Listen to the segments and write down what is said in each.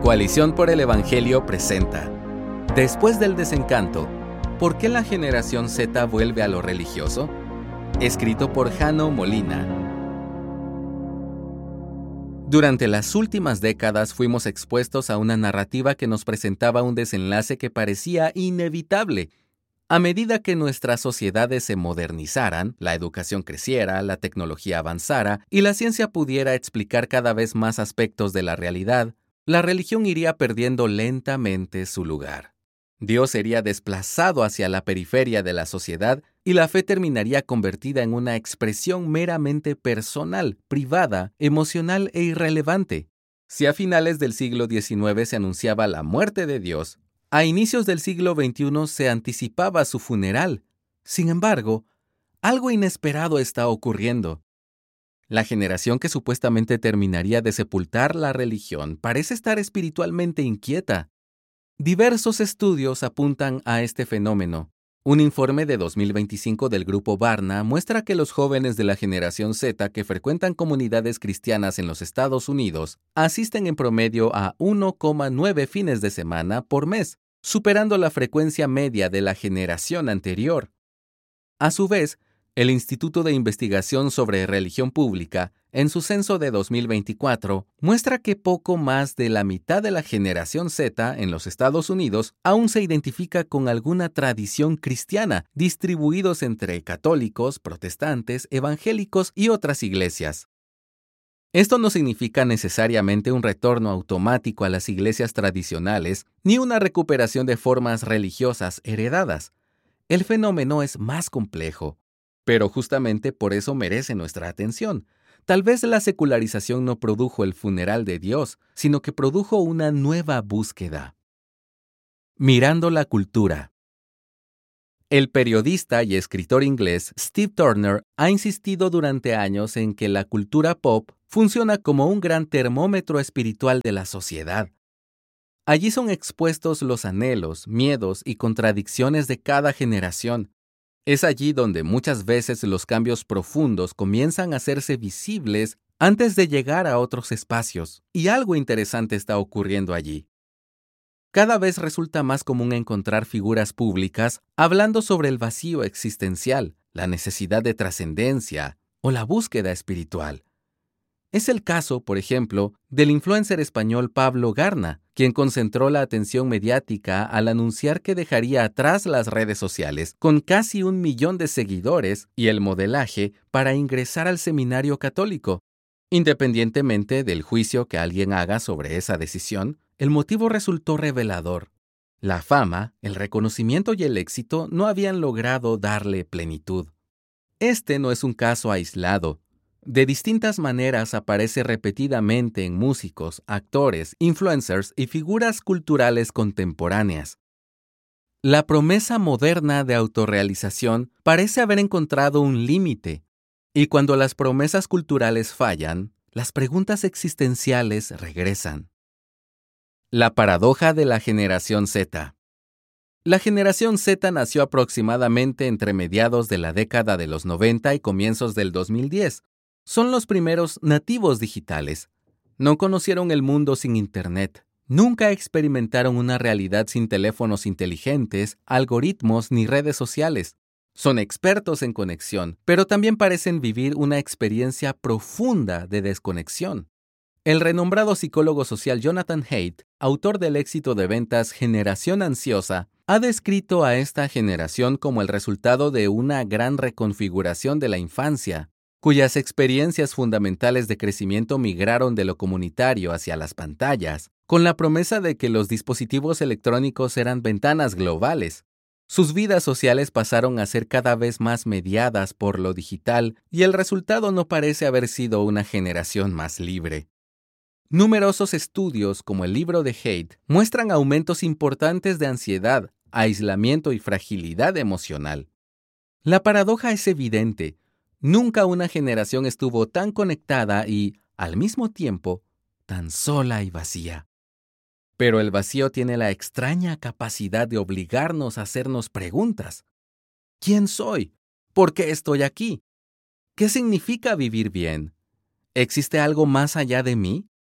Coalición por el Evangelio presenta Después del desencanto, ¿por qué la generación Z vuelve a lo religioso? Escrito por Jano Molina. Durante las últimas décadas fuimos expuestos a una narrativa que nos presentaba un desenlace que parecía inevitable. A medida que nuestras sociedades se modernizaran, la educación creciera, la tecnología avanzara y la ciencia pudiera explicar cada vez más aspectos de la realidad, la religión iría perdiendo lentamente su lugar. Dios sería desplazado hacia la periferia de la sociedad y la fe terminaría convertida en una expresión meramente personal, privada, emocional e irrelevante. Si a finales del siglo XIX se anunciaba la muerte de Dios, a inicios del siglo XXI se anticipaba su funeral. Sin embargo, algo inesperado está ocurriendo. La generación que supuestamente terminaría de sepultar la religión parece estar espiritualmente inquieta. Diversos estudios apuntan a este fenómeno. Un informe de 2025 del Grupo Barna muestra que los jóvenes de la generación Z que frecuentan comunidades cristianas en los Estados Unidos asisten en promedio a 1,9 fines de semana por mes, superando la frecuencia media de la generación anterior. A su vez, el Instituto de Investigación sobre Religión Pública, en su censo de 2024, muestra que poco más de la mitad de la generación Z en los Estados Unidos aún se identifica con alguna tradición cristiana, distribuidos entre católicos, protestantes, evangélicos y otras iglesias. Esto no significa necesariamente un retorno automático a las iglesias tradicionales ni una recuperación de formas religiosas heredadas. El fenómeno es más complejo, pero justamente por eso merece nuestra atención. Tal vez la secularización no produjo el funeral de Dios, sino que produjo una nueva búsqueda. Mirando la cultura. El periodista y escritor inglés Steve Turner ha insistido durante años en que la cultura pop funciona como un gran termómetro espiritual de la sociedad. Allí son expuestos los anhelos, miedos y contradicciones de cada generación. Es allí donde muchas veces los cambios profundos comienzan a hacerse visibles antes de llegar a otros espacios, y algo interesante está ocurriendo allí. Cada vez resulta más común encontrar figuras públicas hablando sobre el vacío existencial, la necesidad de trascendencia o la búsqueda espiritual. Es el caso, por ejemplo, del influencer español Pablo Garna, quien concentró la atención mediática al anunciar que dejaría atrás las redes sociales con casi 1 millón de seguidores y el modelaje para ingresar al seminario católico. Independientemente del juicio que alguien haga sobre esa decisión, el motivo resultó revelador. La fama, el reconocimiento y el éxito no habían logrado darle plenitud. Este no es un caso aislado. De distintas maneras aparece repetidamente en músicos, actores, influencers y figuras culturales contemporáneas. La promesa moderna de autorrealización parece haber encontrado un límite, y cuando las promesas culturales fallan, las preguntas existenciales regresan. La paradoja de la generación Z. La generación Z nació aproximadamente entre mediados de la década de los 90 y comienzos del 2010. Son los primeros nativos digitales. No conocieron el mundo sin Internet. Nunca experimentaron una realidad sin teléfonos inteligentes, algoritmos ni redes sociales. Son expertos en conexión, pero también parecen vivir una experiencia profunda de desconexión. El renombrado psicólogo social Jonathan Haidt, autor del éxito de ventas Generación Ansiosa, ha descrito a esta generación como el resultado de una gran reconfiguración de la infancia, cuyas experiencias fundamentales de crecimiento migraron de lo comunitario hacia las pantallas, con la promesa de que los dispositivos electrónicos eran ventanas globales. Sus vidas sociales pasaron a ser cada vez más mediadas por lo digital y el resultado no parece haber sido una generación más libre. Numerosos estudios, como el libro de Haidt, muestran aumentos importantes de ansiedad, aislamiento y fragilidad emocional. La paradoja es evidente. Nunca una generación estuvo tan conectada y, al mismo tiempo, tan sola y vacía. Pero el vacío tiene la extraña capacidad de obligarnos a hacernos preguntas. ¿Quién soy? ¿Por qué estoy aquí? ¿Qué significa vivir bien? ¿Existe algo más allá de mí?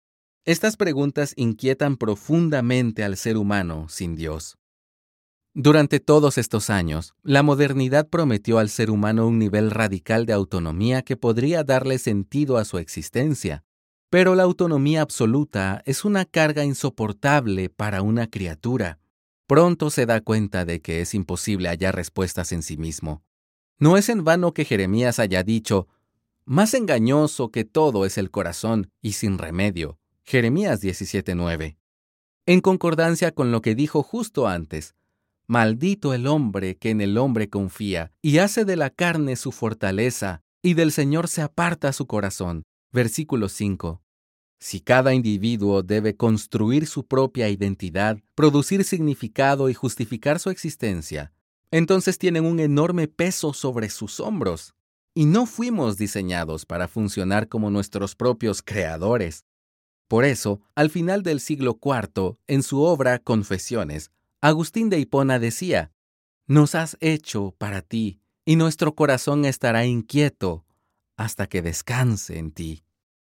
Estas preguntas inquietan profundamente al ser humano sin Dios. Durante todos estos años, la modernidad prometió al ser humano un nivel radical de autonomía que podría darle sentido a su existencia. Pero la autonomía absoluta es una carga insoportable para una criatura. Pronto se da cuenta de que es imposible hallar respuestas en sí mismo. No es en vano que Jeremías haya dicho: «Más engañoso que todo es el corazón y sin remedio». Jeremías 17:9. En concordancia con lo que dijo justo antes: «Maldito el hombre que en el hombre confía y hace de la carne su fortaleza, y del Señor se aparta su corazón». Versículo 5. Si cada individuo debe construir su propia identidad, producir significado y justificar su existencia, entonces tienen un enorme peso sobre sus hombros. Y no fuimos diseñados para funcionar como nuestros propios creadores. Por eso, al final del siglo IV, en su obra Confesiones, Agustín de Hipona decía: «Nos has hecho para ti, y nuestro corazón estará inquieto hasta que descanse en ti».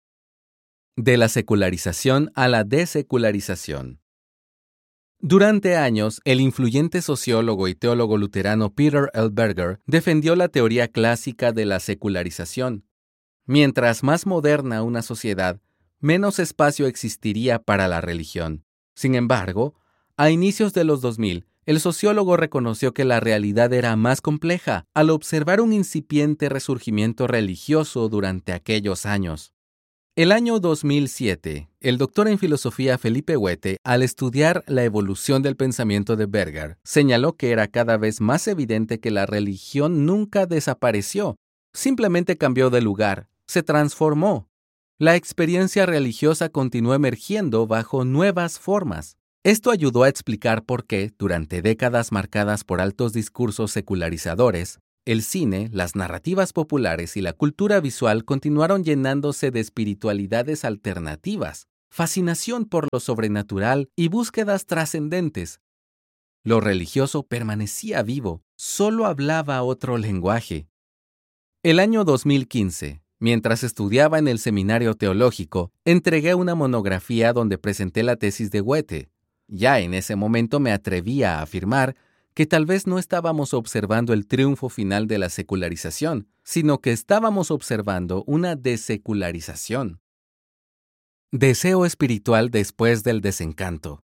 De la secularización a la desecularización. Durante años, el influyente sociólogo y teólogo luterano Peter L. Berger defendió la teoría clásica de la secularización. Mientras más moderna una sociedad, menos espacio existiría para la religión. Sin embargo, a inicios de los 2000, el sociólogo reconoció que la realidad era más compleja al observar un incipiente resurgimiento religioso durante aquellos años. El año 2007, el doctor en filosofía Felipe Huete, al estudiar la evolución del pensamiento de Berger, señaló que era cada vez más evidente que la religión nunca desapareció, simplemente cambió de lugar, se transformó. La experiencia religiosa continuó emergiendo bajo nuevas formas. Esto ayudó a explicar por qué, durante décadas marcadas por altos discursos secularizadores, el cine, las narrativas populares y la cultura visual continuaron llenándose de espiritualidades alternativas, fascinación por lo sobrenatural y búsquedas trascendentes. Lo religioso permanecía vivo, solo hablaba otro lenguaje. El año 2015, mientras estudiaba en el seminario teológico, entregué una monografía donde presenté la tesis de Huete. Ya en ese momento me atrevía a afirmar que tal vez no estábamos observando el triunfo final de la secularización, sino que estábamos observando una desecularización. Deseo espiritual después del desencanto.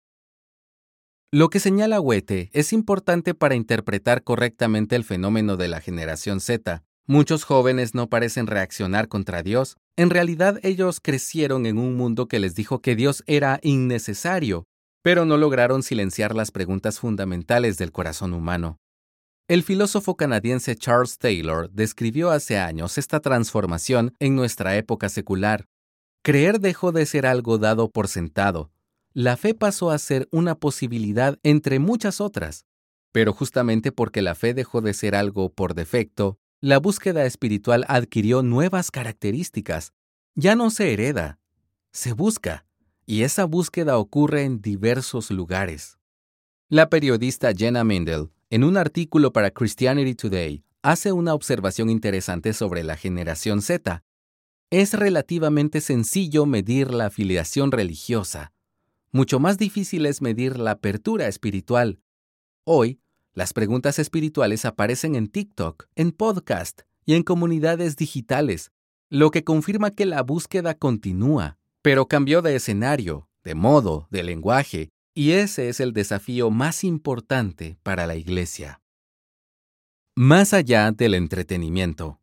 Lo que señala Huete es importante para interpretar correctamente el fenómeno de la generación Z. Muchos jóvenes no parecen reaccionar contra Dios. En realidad, ellos crecieron en un mundo que les dijo que Dios era innecesario, pero no lograron silenciar las preguntas fundamentales del corazón humano. El filósofo canadiense Charles Taylor describió hace años esta transformación en nuestra época secular. Creer dejó de ser algo dado por sentado. La fe pasó a ser una posibilidad entre muchas otras. Pero justamente porque la fe dejó de ser algo por defecto, la búsqueda espiritual adquirió nuevas características. Ya no se hereda, se busca. Y esa búsqueda ocurre en diversos lugares. La periodista Jenna Mindel, en un artículo para Christianity Today, hace una observación interesante sobre la generación Z. Es relativamente sencillo medir la afiliación religiosa. Mucho más difícil es medir la apertura espiritual. Hoy, las preguntas espirituales aparecen en TikTok, en podcast y en comunidades digitales, lo que confirma que la búsqueda continúa. Pero cambió de escenario, de modo, de lenguaje, y ese es el desafío más importante para la Iglesia. Más allá del entretenimiento.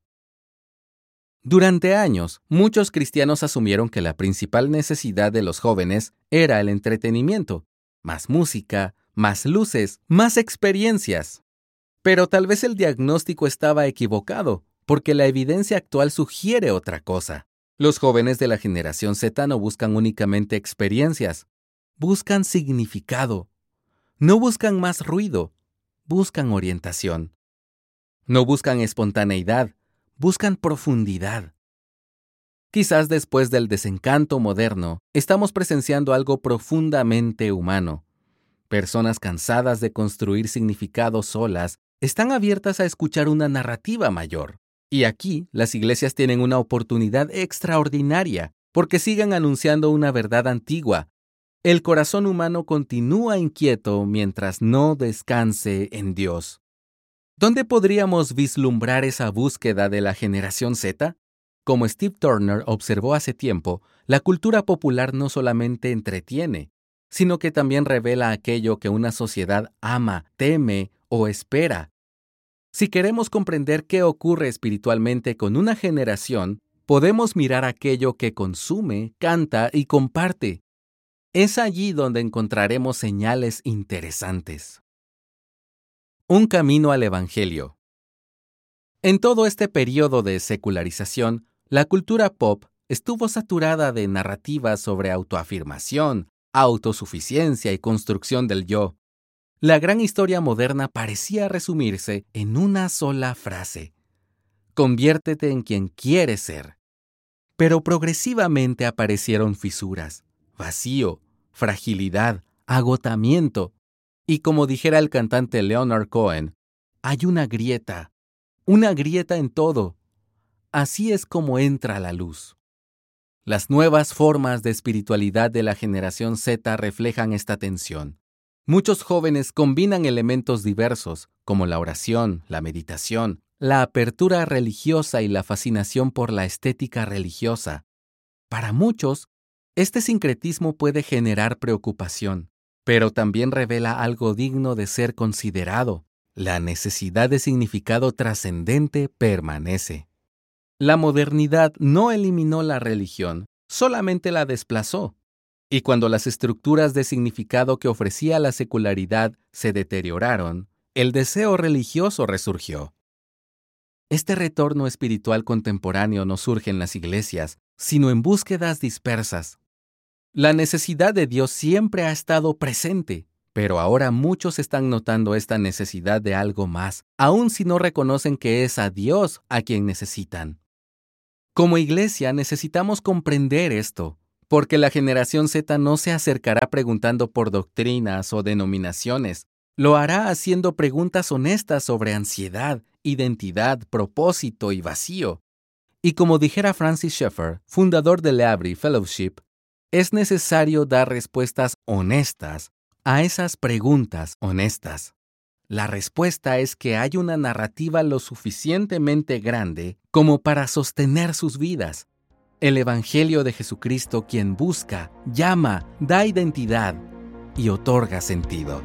Durante años, muchos cristianos asumieron que la principal necesidad de los jóvenes era el entretenimiento, más música, más luces, más experiencias. Pero tal vez el diagnóstico estaba equivocado, porque la evidencia actual sugiere otra cosa. Los jóvenes de la generación Z no buscan únicamente experiencias, buscan significado. No buscan más ruido, buscan orientación. No buscan espontaneidad, buscan profundidad. Quizás después del desencanto moderno, estamos presenciando algo profundamente humano. Personas cansadas de construir significados solas están abiertas a escuchar una narrativa mayor. Y aquí, las iglesias tienen una oportunidad extraordinaria. porque sigan anunciando una verdad antigua. El corazón humano continúa inquieto mientras no descanse en Dios. ¿Dónde podríamos vislumbrar esa búsqueda de la generación Z? Como Steve Turner observó hace tiempo, la cultura popular no solamente entretiene, sino que también revela aquello que una sociedad ama, teme o espera. Si queremos comprender qué ocurre espiritualmente con una generación, podemos mirar aquello que consume, canta y comparte. Es allí donde encontraremos señales interesantes. Un camino al Evangelio. En todo este periodo de secularización, la cultura pop estuvo saturada de narrativas sobre autoafirmación, autosuficiencia y construcción del yo. La gran historia moderna parecía resumirse en una sola frase: conviértete en quien quieres ser. Pero progresivamente aparecieron fisuras, vacío, fragilidad, agotamiento. Y como dijera el cantante Leonard Cohen, hay una grieta en todo. Así es como entra la luz. Las nuevas formas de espiritualidad de la generación Z reflejan esta tensión. Muchos jóvenes combinan elementos diversos, como la oración, la meditación, la apertura religiosa y la fascinación por la estética religiosa. Para muchos, este sincretismo puede generar preocupación, pero también revela algo digno de ser considerado. La necesidad de significado trascendente permanece. La modernidad no eliminó la religión, solamente la desplazó. Y cuando las estructuras de significado que ofrecía la secularidad se deterioraron, el deseo religioso resurgió. Este retorno espiritual contemporáneo no surge en las iglesias, sino en búsquedas dispersas. La necesidad de Dios siempre ha estado presente, pero ahora muchos están notando esta necesidad de algo más, aun si no reconocen que es a Dios a quien necesitan. Como iglesia necesitamos comprender esto, porque la generación Z no se acercará preguntando por doctrinas o denominaciones. Lo hará haciendo preguntas honestas sobre ansiedad, identidad, propósito y vacío. Y como dijera Francis Schaeffer, fundador de L'Abri Fellowship, es necesario dar respuestas honestas a esas preguntas honestas. La respuesta es que hay una narrativa lo suficientemente grande como para sostener sus vidas. El Evangelio de Jesucristo, quien busca, llama, da identidad y otorga sentido.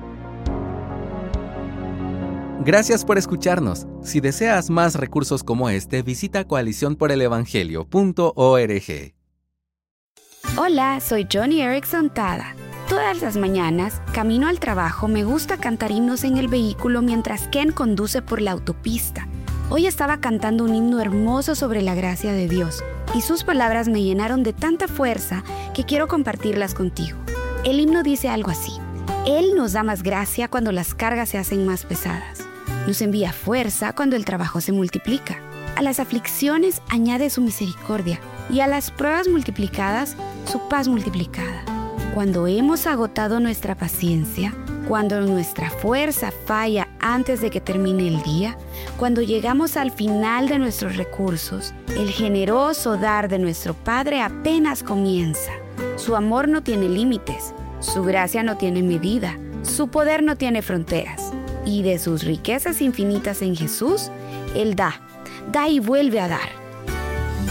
Gracias por escucharnos. Si deseas más recursos como este, visita coaliciónporelevangelio.org. Hola, soy Johnny Erickson Tada. Todas las mañanas, camino al trabajo, me gusta cantar himnos en el vehículo mientras Ken conduce por la autopista. Hoy estaba cantando un himno hermoso sobre la gracia de Dios, y sus palabras me llenaron de tanta fuerza que quiero compartirlas contigo. El himno dice algo así: Él nos da más gracia cuando las cargas se hacen más pesadas. Nos envía fuerza cuando el trabajo se multiplica. A las aflicciones añade su misericordia, y a las pruebas multiplicadas, su paz multiplicada. Cuando hemos agotado nuestra paciencia, cuando nuestra fuerza falla antes de que termine el día, cuando llegamos al final de nuestros recursos, el generoso dar de nuestro Padre apenas comienza. Su amor no tiene límites, su gracia no tiene medida, su poder no tiene fronteras. Y de sus riquezas infinitas en Jesús, Él da y vuelve a dar.